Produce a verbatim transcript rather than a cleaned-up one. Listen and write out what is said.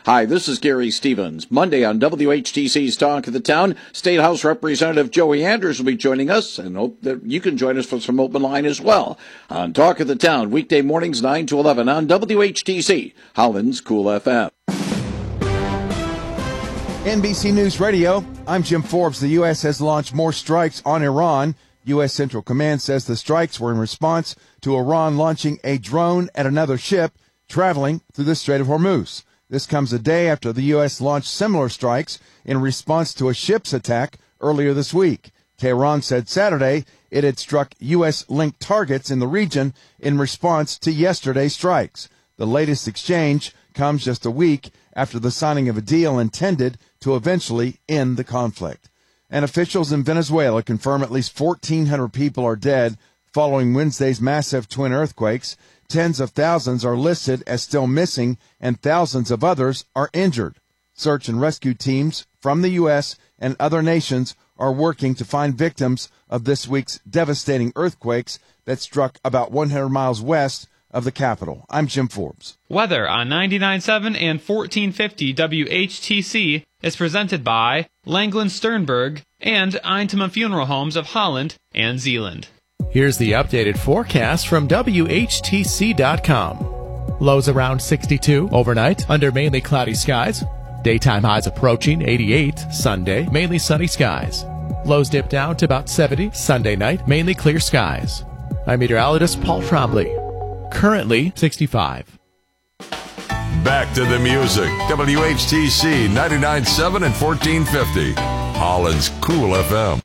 Hi, this is Gary Stevens. Monday on W H T C's Talk of the Town, State House Representative Joey Anders will be joining us, and hope that you can join us for some open line as well on Talk of the Town, weekday mornings nine to eleven on W H T C, Holland's Cool F M. N B C News Radio, I'm Jim Forbes. The U S has launched more strikes on Iran. U S Central Command says the strikes were in response to Iran launching a drone at another ship traveling through the Strait of Hormuz. This comes a day after the U S launched similar strikes in response to a ship's attack earlier this week. Tehran said Saturday it had struck U S-linked targets in the region in response to yesterday's strikes. The latest exchange comes just a week after the signing of a deal intended to eventually end the conflict. And officials in Venezuela confirm at least fourteen hundred people are dead following Wednesday's massive twin earthquakes. Tens of thousands are listed as still missing, and thousands of others are injured. Search and rescue teams from the U S and other nations are working to find victims of this week's devastating earthquakes that struck about one hundred miles west of the capital. I'm Jim Forbes. Weather on ninety-nine point seven and fourteen fifty W H T C is presented by Langland Sternberg and Eintema Funeral Homes of Holland and Zealand. Here's the updated forecast from W H T C dot com. Lows around sixty-two overnight under mainly cloudy skies. Daytime highs approaching eighty-eight Sunday, mainly sunny skies. Lows dip down to about seventy Sunday night, mainly clear skies. I'm meteorologist Paul Trombley. Currently sixty-five. Back to the music. W H T C ninety-nine point seven and fourteen fifty. Holland's Cool F M.